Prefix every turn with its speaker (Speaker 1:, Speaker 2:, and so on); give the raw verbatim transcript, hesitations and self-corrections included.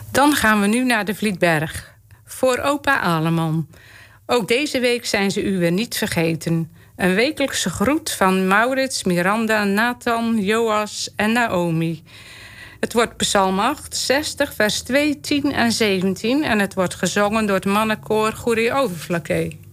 Speaker 1: Dan gaan we nu naar de Vlietberg. Voor opa Aleman. Ook deze week zijn ze u weer niet vergeten. Een wekelijkse groet van Maurits, Miranda, Nathan, Joas en Naomi. Het wordt Psalm achtenzestig, vers twee, tien en zeventien... en het wordt gezongen door het mannenkoor Goerie Overflakkee.